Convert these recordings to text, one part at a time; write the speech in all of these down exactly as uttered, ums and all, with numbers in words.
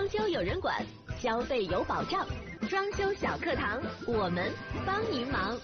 装修有人管，消费有保障。装修小课堂，我们帮您忙。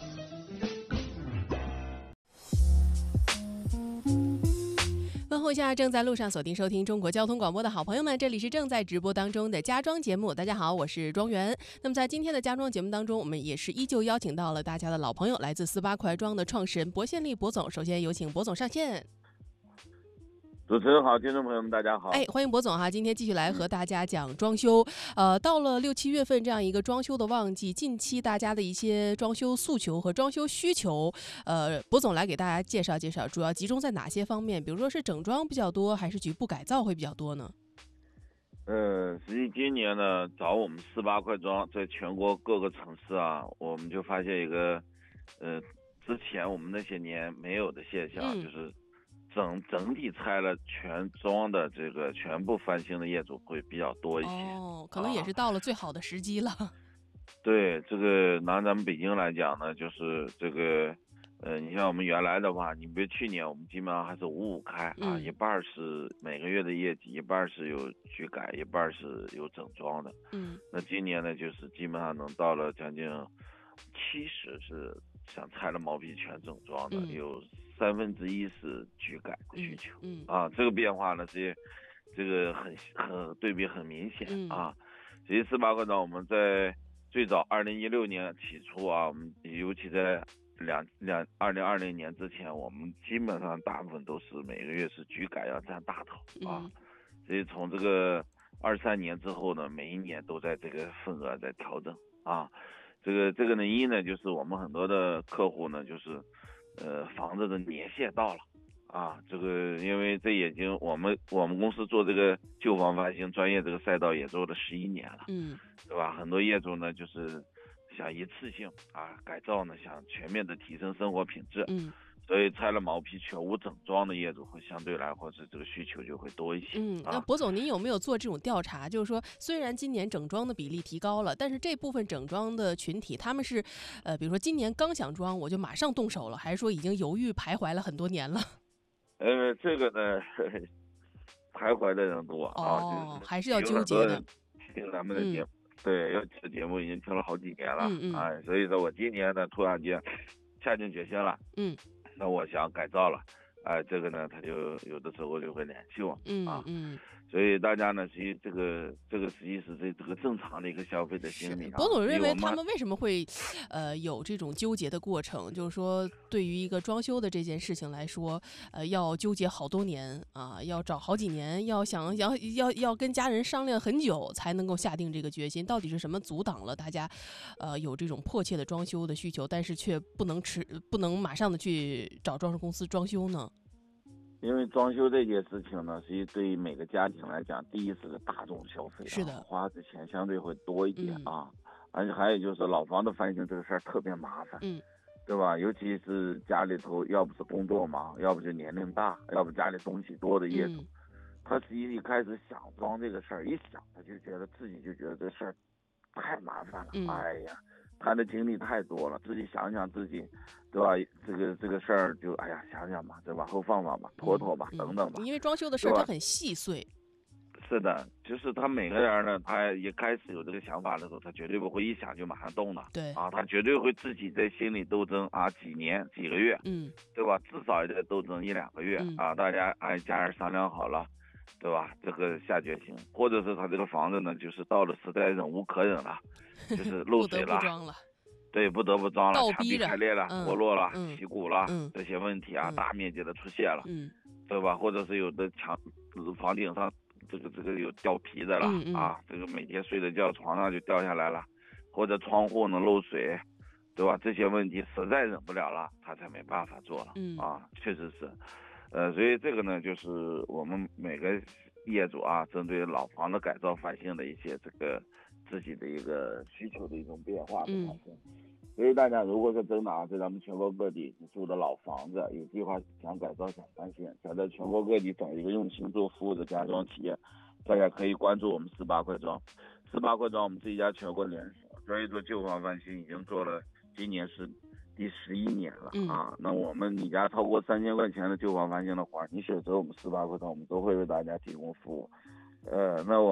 问候一下正在路上锁定收听中国交通广播的好朋友们，这里是正在直播当中的家装节目。大家好，我是庄园。那么在今天的家装节目当中，我们也是依旧邀请到了大家的老朋友，来自四八快装的创始人薄宪利薄总。首先有请薄总上线。 主持人好，听众朋友们大家好。 哎，欢迎薄总哈，今天继续来和大家讲装修。呃，到了六七月份这样一个装修的旺季，近期大家的一些装修诉求和装修需求，呃，薄总来给大家介绍介绍，主要集中在哪些方面？比如说是整装比较多，还是局部改造会比较多呢？ 呃，实际今年呢，找我们四八快装在全国各个城市啊，我们就发现一个，呃，之前我们那些年没有的现象，嗯、就是。整整体拆了全装的这个全部翻新的业主会比较多一些哦，可能也是到了最好的时机了。啊、 对，这个拿咱们北京来讲呢，就是这个，呃，你像我们原来的话，你比如去年我们基本上还是五五开啊，嗯、一半是每个月的业绩，一半是有局改，一半是有整装的。 嗯， 那今年呢，就是基本上能到了将近七十是想拆了毛坯全整装的，嗯、有。三分之一是局改的需求， 嗯, 嗯啊，这个变化呢，这这个很很对比很明显、嗯、啊。其实四八快装我们在最早二零一六年起初啊，我们尤其在两两二零二零年之前，我们基本上大部分都是每个月是局改要占大头啊。嗯、所以从这个二三年之后呢，每一年都在这个份额在调整啊。这个这个呢，一呢就是我们很多的客户呢就是。呃，房子的年限到了啊，这个因为这已经我们我们公司做这个旧房翻新专业这个赛道也做了十一年了， 嗯， 对吧？很多业主呢就是想一次性啊改造呢，想全面的提升生活品质， 嗯。 所以拆了毛坯全屋整装的业主会相对来或者这个需求就会多一些。 嗯，那薄总您有没有做这种调查？就是说，虽然今年整装的比例提高了，但是这部分整装的群体，他们是，呃，比如说今年刚想装，我就马上动手了，还是说已经犹豫徘徊了很多年了？ 呃，这个呢，呵呵徘徊的人多哦、 啊， 就是还是要纠结的。 听咱们的节目，嗯、对，要这节目已经听了好几年了， 嗯嗯， 哎，所以说我今年呢突然间下定决心了， 嗯。 那我想改造了，哎、呃，这个呢，他就有的时候就会联系我， 嗯啊， 嗯， 所以大家呢，实际这个这个实际是这这个正常的一个消费的心理啊。 薄总认为他们为什么会，呃，有这种纠结的过程？就是说，对于一个装修的这件事情来说，呃，要纠结好多年啊，要找好几年，要想要要要跟家人商量很久才能够下定这个决心。到底是什么阻挡了大家，呃，有这种迫切的装修的需求，但是却不能迟不能马上的去找装修公司装修呢？ 因为装修这件事情呢，实际对于每个家庭来讲，第一是个大众消费， 是的， 花的钱相对会多一点、 嗯、 啊。而且还有就是老房子翻新这个事儿特别麻烦， 嗯， 对吧？尤其是家里头要不是工作忙，要不就年龄大，要不家里东西多的业主， 嗯、 他实际一开始想装这个事儿，一想他就觉得自己就觉得这事儿太麻烦了， 嗯、 哎呀。他的经历太多了，自己想想自己，对吧？这个这个事儿就哎呀，想想吧，对吧？后放放吧，拖拖吧， 嗯、 等等吧。 因为装修的事儿它很细碎。 是的，就是他每个人呢，他一开始有这个想法的时候，他绝对不会一想就马上动的。 对啊，他绝对会自己在心里斗争啊，几年几个月， 嗯， 对吧？至少也得斗争一两个月、 嗯、 啊，大家哎家人商量好了。对吧？这个下决心，或者是他这个房子呢，就是到了实在忍无可忍了，就是漏水了， 不得不装了， 对，不得不装了， 墙壁开裂了、 嗯、 脱落了、 嗯、 起鼓了、 嗯， 这些问题啊、 嗯， 大面积的出现了， 嗯， 对吧？或者是有的墙房顶上这个这个有掉皮的了、 嗯嗯、 啊，这个每天睡的觉床上就掉下来了，或者窗户呢漏水，对吧？这些问题实在忍不了了，他才没办法做了， 嗯啊，确实是，呃，所以这个呢，就是我们每个业主啊，针对老房子改造翻新的一些这个自己的一个需求的一种变化的发生。嗯，所以大家如果是真的啊，在咱们全国各地住的老房子，有计划想改造、想翻新，想在全国各地找一个用心做服务的家装企业，大家可以关注我们四八快装。四八快装我们是一家全国连锁，专业做旧房翻新，已经做了，今年是第十一年了啊。嗯、那我们你家超过三千块钱的旧房翻新的话，你选择我们四八快装，我们都会为大家提供服务。呃，那我们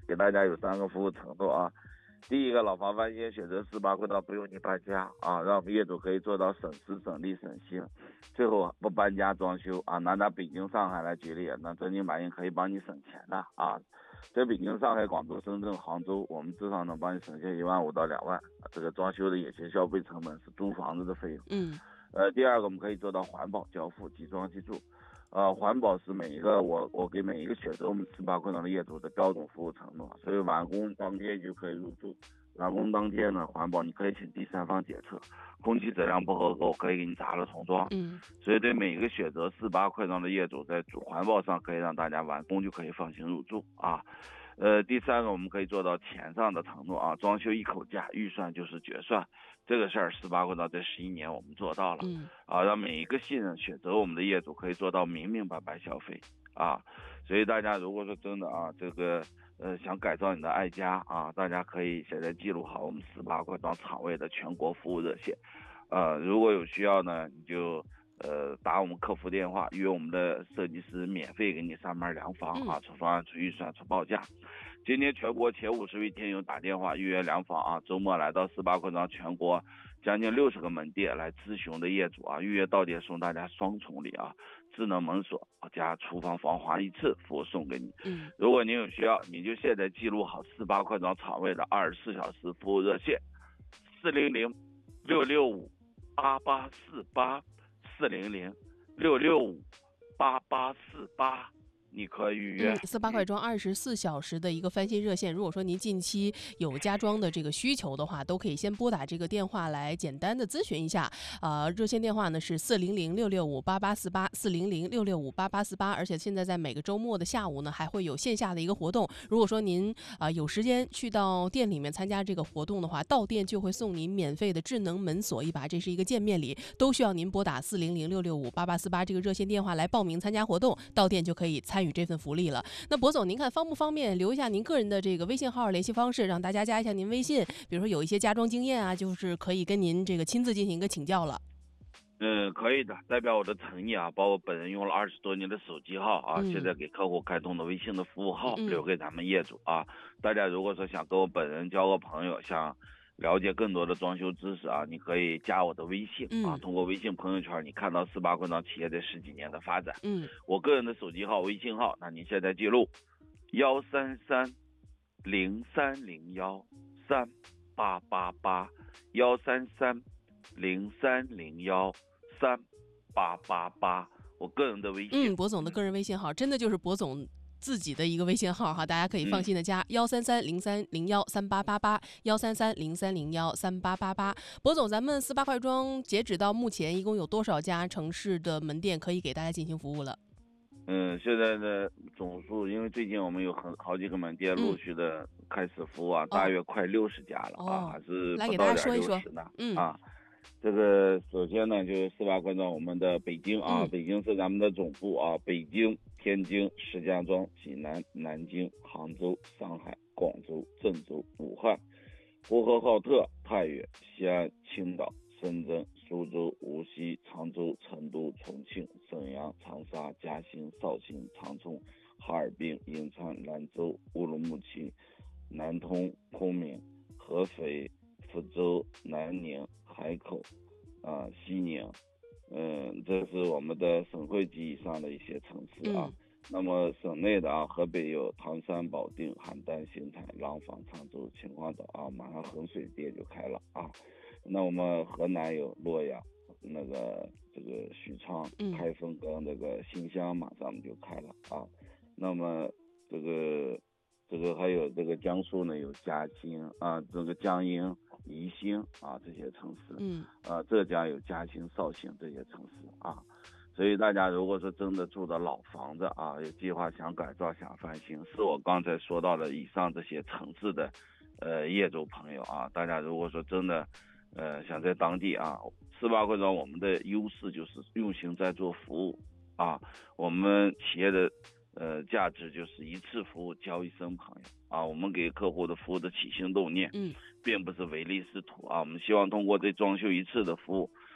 给大家有三个服务承诺啊。第一个，老房翻新选择四八快到，不用你搬家啊，让我们业主可以做到省时省力省心。最后不搬家装修啊，拿拿北京、上海来举例，那真金白银可以帮你省钱的啊。在北京、上海、广州、深圳、杭州，我们至少能帮你省下一万五到两万。这个装修的有些消费成本是租房子的费用。 嗯。 呃，第二个我们可以做到环保交付，即装即住。呃，环保是每一个我我给每一个选择我们四八快档的业主的标准服务承诺，所以完工当天就可以入住。完工当天呢，环保你可以请第三方检测，空气质量不合格，我可以给你砸了重装。 嗯， 所以对每一个选择四八快档的业主，在环保上可以让大家完工就可以放心入住啊。呃，第三个我们可以做到钱上的承诺啊，装修一口价，预算就是决算，这个事儿四八快档这十一年我们做到了。 嗯， 啊，让每一个信任选择我们的业主可以做到明明白白消费啊。所以大家如果说真的啊，这个呃想改造你的爱家啊，大家可以现在记录好我们四八快档厂位的全国服务热线，呃，如果有需要呢，你就呃打我们客服电话，约我们的设计师免费给你上门量房啊，出方案、出预算、出报价。今天全国前五十位听友打电话预约量房啊，周末来到四八快档全国将近六十个门店来咨询的业主啊，预约到店送大家双重礼啊，智能门锁加厨房防滑一次服务送给你。 嗯， 如果您有需要，你就现在记录好四八快档厂位的二十四小时服务热线，四零零六六五八八四八，四零零六六五八八四八。你可以预约嗯，四八快装二十四小时的一个翻新热线。如果说您近期有家装的这个需求的话，都可以先拨打这个电话来简单的咨询一下。呃，热线电话呢是四零零六六五八八四八，四零零六六五八八四八。而且现在在每个周末的下午呢，还会有线下的一个活动。如果说您啊、呃、有时间去到店里面参加这个活动的话，到店就会送您免费的智能门锁一把，这是一个见面礼，都需要您拨打四零零六六五八八四八这个热线电话来报名参加活动，到店就可以参与这份福利了。那博总，您看方不方便留一下您个人的这个微信号联系方式，让大家加一下您微信，比如说有一些家装经验啊，就是可以跟您这个亲自进行一个请教了。 嗯，可以的，代表我的诚意啊，把我本人用了二十多年的手机号啊， 嗯、 现在给客户开通的微信的服务号、 嗯、 留给咱们业主啊。大家如果说想跟我本人交个朋友，想了解更多的装修知识啊，你可以加我的微信啊， 嗯、 通过微信朋友圈，你看到四八快档企业这十几年的发展。 嗯， 我个人的手机号、微信号，那您现在记录幺三三零三零幺三八八八，幺三三零三零幺三八八八，我个人的微信。 嗯，博总的个人微信号，真的就是博总自己的一个微信号哈，大家可以放心的加幺三三零三零幺三八八八，幺三三零三零幺三八八八。博总，咱们四八快装截止到目前一共有多少家城市的门店可以给大家进行服务了？ 嗯，现在的总数，因为最近我们有很好几个门店陆续的开始服务啊，嗯、大约快六十家了、哦、啊，还是不到点六十呢。 嗯啊，这个首先呢，就是四八快装我们的北京啊、嗯，北京是咱们的总部啊，北京、天津、石家庄、济南、南京、杭州、上海、广州、郑州、武汉、呼和浩特、太原、西安、青岛、深圳、苏州、无锡、常州、成都、重庆、沈阳、长沙、嘉兴、绍兴、长春、哈尔滨、银川、兰州、乌鲁木齐、南通、昆明、合肥、福州、南宁、海口、啊、西宁，嗯，这是我们的省会级以上的一些城市啊。嗯、那么省内的啊，河北有唐山、保定、邯郸、邢台、廊坊、常州、秦皇岛啊，马上衡水店就开了啊。那我们河南有洛阳、那个这个许昌、开封跟那个新乡马上就开了啊。那么这个这个还有这个江苏呢有嘉兴啊，这个江阴、宜兴啊这些城市，嗯，啊浙江有嘉兴、绍兴这些城市啊。所以大家如果说真的住的老房子啊，有计划想改造、想翻新，是我刚才说到的以上这些城市的呃业主朋友啊，大家如果说真的呃，想在当地啊，四八快装我们的优势就是用心在做服务啊，我们企业的呃价值就是一次服务交一生朋友啊，我们给客户的服务的起心动念，嗯，并不是唯利是图啊，我们希望通过这装修一次的服务，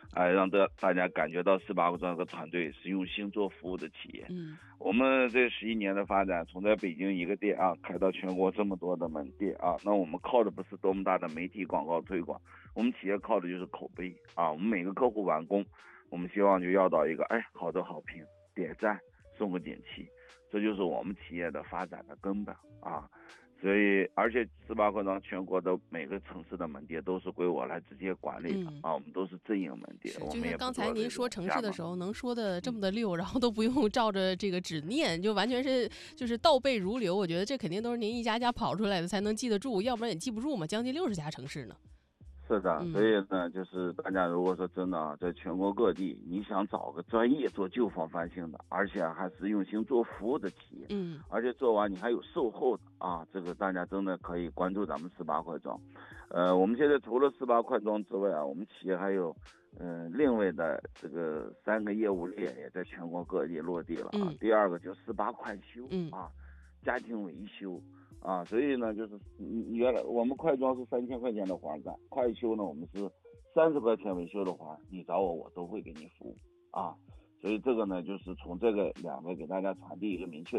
哎、呃，让大大家感觉到四八快装这个团队是用心做服务的企业。 嗯， 我们这十一年的发展，从在北京一个店啊，开到全国这么多的门店啊，那我们靠的不是多么大的媒体广告推广，我们企业靠的就是口碑啊。我们每个客户完工，我们希望就要到一个哎好的好评，点赞送个锦旗，这就是我们企业的发展的根本啊。所以，而且四八快装全国的每个城市的门店都是归我来直接管理的、嗯、啊，我们都是正营门店。我们就像刚才您说城市的时候，能说的这么的溜， 嗯、 然后都不用照着这个纸念，就完全是就是倒背如流。我觉得这肯定都是您一家家跑出来的才能记得住，要不然也记不住嘛。将近六十家城市呢。 是的，所以呢，就是大家如果说真的啊，在全国各地，你想找个专业做旧房翻新的，而且还是用心做服务的企业， 嗯， 而且做完你还有售后的啊，这个大家真的可以关注咱们四八快装。呃，我们现在除了四八快装之外啊，我们企业还有嗯、呃、另外的这个三个业务链也在全国各地落地了啊。 嗯、 第二个就四八快修、 嗯、 啊，家庭维修。啊，所以呢，就是原来我们快装是三千块钱的还款，快修呢我们是三十块钱维修的话，你找我我都会给你服务啊。所以这个呢，就是从这个两个给大家传递一个明确